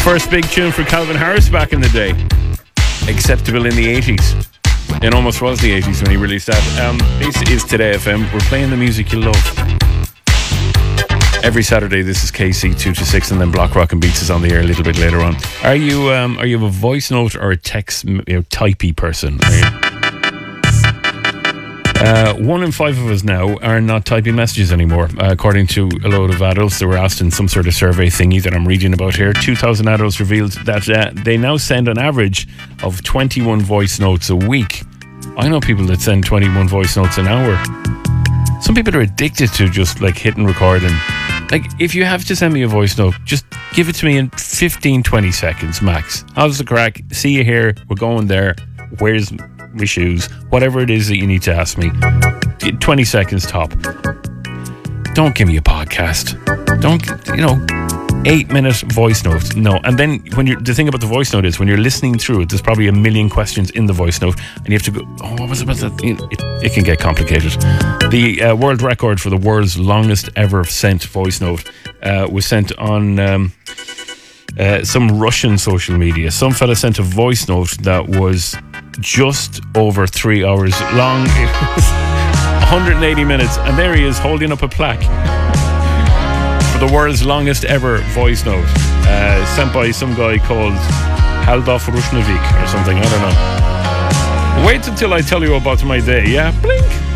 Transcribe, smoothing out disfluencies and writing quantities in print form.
First big tune for Calvin Harris back in the day. Acceptable in the 80s. It almost was the 80s when he released that. This is Today FM. We're playing the music you love. Every Saturday, this is KC 2 to 6, and then Block Rock and Beats is on the air a little bit later on. Are you a voice note or a text, typey person? Are you? 1 in 5 of us now are not typing messages anymore, according to a load of adults that were asked in some sort of survey thingy that I'm reading about here. 2,000 adults revealed that they now send an average of 21 voice notes a week. I know people that send 21 voice notes an hour. Some people are addicted to just like hitting record, and like if you have to send me a voice note, just give it to me in 15-20 seconds max. How's the crack? See you here, we're going there, where's my shoes, whatever it is that you need to ask me. 20 seconds top. Don't give me a podcast. Don't, 8-minute voice note. No. And then the thing about the voice note is when you're listening through it, there's probably a million questions in the voice note, and you have to go, what was about that? It can get complicated. The world record for the world's longest ever sent voice note was sent on some Russian social media. Some fella sent a voice note that was just over 3 hours long. It was 180 minutes, and there he is holding up a plaque for the world's longest ever voice note, sent by some guy called Haldolf Rushnovic or something, I don't know. Wait until I tell you about my day, yeah? Blink!